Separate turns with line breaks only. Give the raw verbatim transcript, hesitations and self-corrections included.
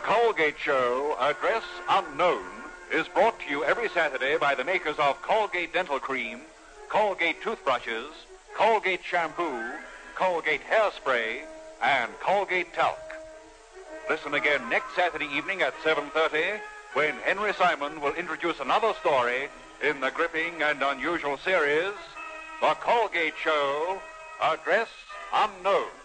Colgate Show, Address Unknown, is brought to you every Saturday by the makers of Colgate Dental Cream, Colgate Toothbrushes, Colgate Shampoo, Colgate Hairspray, and Colgate Talc. Listen again next Saturday evening at seven thirty when Henry Simon will introduce another story in the gripping and unusual series, The Colgate Show, Address Unknown.